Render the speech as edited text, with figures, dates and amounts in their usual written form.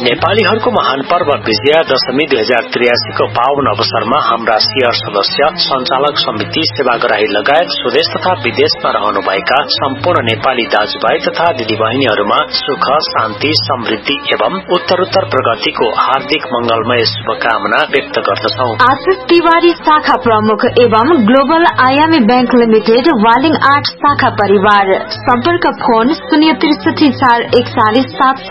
नेपालीहरूको महान पर्व विजया दशमी 2083 को पावन अवसरमा हाम्रा सियर सदस्य, सञ्चालक समिति, सेवाग्राही लगायत स्वदेश तथा विदेशमा रहनुभएका सम्पूर्ण नेपाली दाजुभाइ तथा दिदीबहिनीहरूमा सुख, शान्ति, समृद्धि एवं उत्तरोत्तर प्रगतिको हार्दिक मंगलमय शुभकामना व्यक्त गर्दछौ। आशिष तिवारी शाखा प्रमुख एवं ग्लोबल आयामी बैंक लिमिटेड वालिङ 8 शाखा परिवार। सम्पर्क फोन 063 441